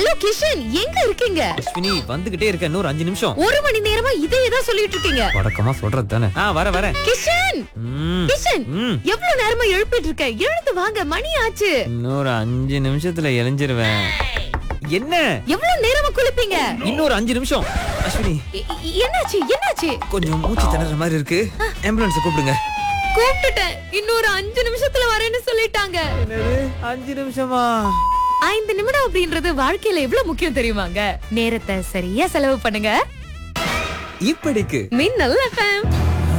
Hello Kishan, எங்க இருக்கீங்க? அஸ்வினி வந்துகிட்டே இருக்க, இன்னொரு 5 நிமிஷம். 1 மணி நேரமா இதேதான் சொல்லிட்டு இருக்கீங்க. வழக்கமா சொல்றது தானே. வரேன். கிஷன், ம், கிஷன், ம். எவ்வளவு நேரமா எழுப்பிட்டு இருக்க? எழுந்து வாங்க, மணி ஆச்சு. இன்னொரு 5 நிமிஷத்துல எழிஞ்சிருவேன். என்ன? எவ்வளவு நேரமா குளிப்பீங்க? இன்னொரு 5 நிமிஷம். அஸ்வினி, என்னாச்சு என்னாச்சு? கொஞ்சம் மூச்சு திணற மாதிரி இருக்கு. ஆம்புலன்ஸ் கூப்பிடுங்க. கூப்பிட்டுட்டேன். இன்னொரு 5 நிமிஷத்துல வரேன்னு சொல்லிட்டாங்க. என்னது 5 நிமிஷமா? 5 நிமிடம் அப்படின்றது வாழ்க்கையில எவ்வளவு முக்கியம் தெரியுமாங்க? நேரத்தை சரியா செலவு பண்ணுங்க. இப்படிக்கு மின்னல் FM.